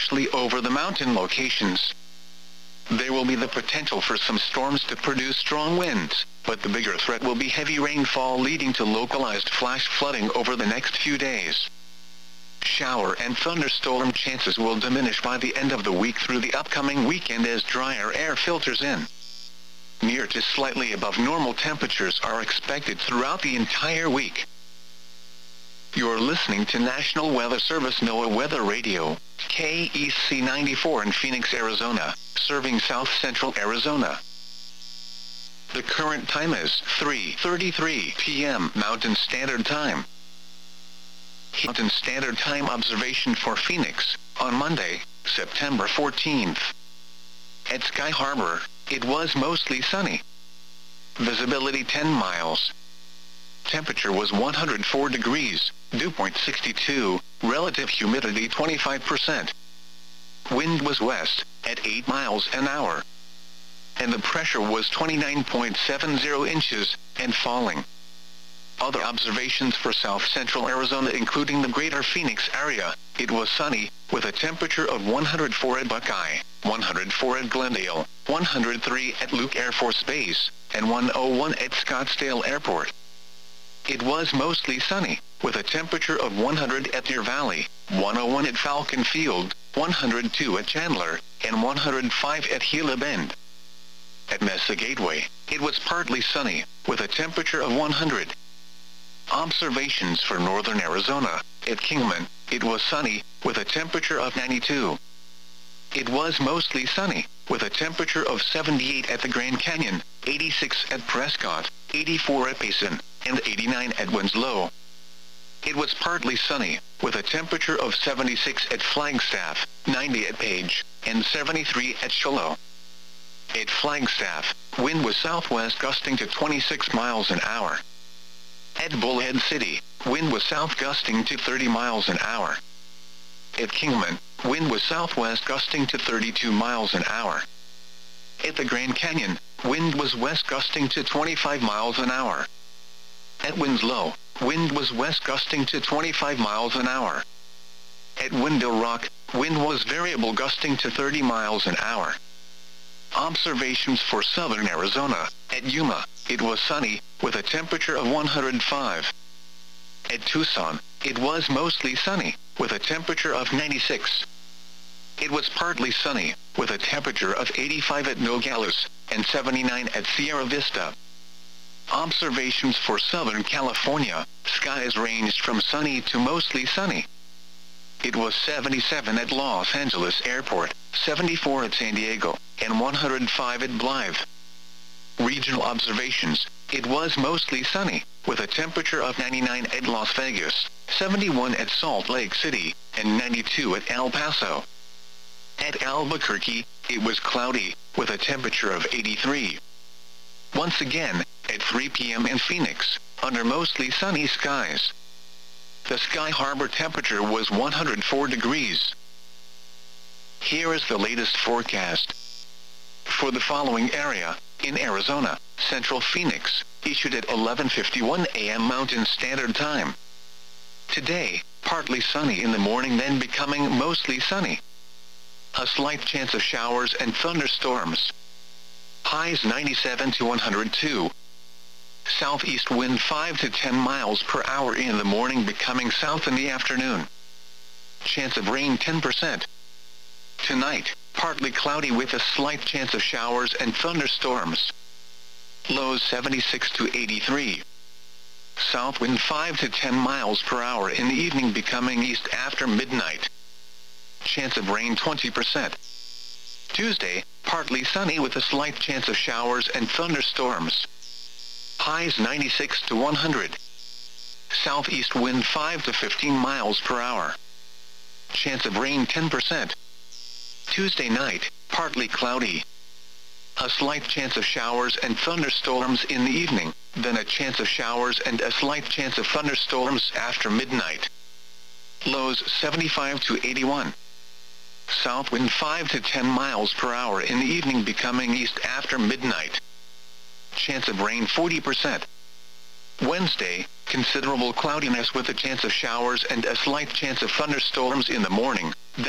especially over the mountain locations. There will be the potential for some storms to produce strong winds, but the bigger threat will be heavy rainfall leading to localized flash flooding over the next few days. Shower and thunderstorm chances will diminish by the end of the week through the upcoming weekend as drier air filters in. Near to slightly above normal temperatures are expected throughout the entire week. You're listening to National Weather Service NOAA Weather Radio, KEC 94 in Phoenix, Arizona, serving south central Arizona. The current time is 3:33 p.m. Mountain Standard Time. Mountain Standard Time observation for Phoenix, on Monday, September 14th. At Sky Harbor, it was mostly sunny. Visibility 10 miles. Temperature was 104 degrees, dew point 62, relative humidity 25%. Wind was west, at 8 miles an hour. And the pressure was 29.70 inches, and falling. Other observations for south central Arizona including the greater Phoenix area, it was sunny, with a temperature of 104 at Buckeye, 104 at Glendale, 103 at Luke Air Force Base, and 101 at Scottsdale Airport. It was mostly sunny, with a temperature of 100 at Deer Valley, 101 at Falcon Field, 102 at Chandler, and 105 at Gila Bend. At Mesa Gateway, it was partly sunny, with a temperature of 100. Observations for northern Arizona, at Kingman, it was sunny, with a temperature of 92. It was mostly sunny, with a temperature of 78 at the Grand Canyon, 86 at Prescott, 84 at Payson, and 89 at Winslow. It was partly sunny, with a temperature of 76 at Flagstaff, 90 at Page, and 73 at Shiloh. At Flagstaff, wind was southwest gusting to 26 miles an hour. At Bullhead City, wind was south gusting to 30 miles an hour. At Kingman, wind was southwest gusting to 32 miles an hour. At the Grand Canyon, wind was west gusting to 25 miles an hour. At Winslow, wind was west gusting to 25 miles an hour. At Window Rock, wind was variable gusting to 30 miles an hour. Observations for southern Arizona, at Yuma, it was sunny, with a temperature of 105. At Tucson, it was mostly sunny, with a temperature of 96. It was partly sunny, with a temperature of 85 at Nogales, and 79 at Sierra Vista. Observations for Southern California, skies ranged from sunny to mostly sunny. It was 77 at Los Angeles Airport, 74 at San Diego, and 105 at Blythe. Regional observations, it was mostly sunny, with a temperature of 99 at Las Vegas, 71 at Salt Lake City, and 92 at El Paso. At Albuquerque, it was cloudy, with a temperature of 83. Once again, at 3 p.m. in Phoenix, under mostly sunny skies. The Sky Harbor temperature was 104 degrees. Here is the latest forecast. For the following area, in Arizona, Central Phoenix, issued at 11:51 a.m. Mountain Standard Time. Today, partly sunny in the morning then becoming mostly sunny. A slight chance of showers and thunderstorms. Highs 97 to 102. Southeast wind 5 to 10 miles per hour in the morning becoming south in the afternoon. Chance of rain 10%. Tonight, partly cloudy with a slight chance of showers and thunderstorms. Lows 76 to 83. South wind 5 to 10 miles per hour in the evening becoming east after midnight. Chance of rain 20%. Tuesday, partly sunny with a slight chance of showers and thunderstorms. Highs 96 to 100. Southeast wind 5 to 15 miles per hour. Chance of rain 10%. Tuesday night, partly cloudy. A slight chance of showers and thunderstorms in the evening, then a chance of showers and a slight chance of thunderstorms after midnight. Lows 75 to 81. South wind 5 to 10 miles per hour in the evening becoming east after midnight. Chance of rain 40%. Wednesday, considerable cloudiness with a chance of showers and a slight chance of thunderstorms in the morning.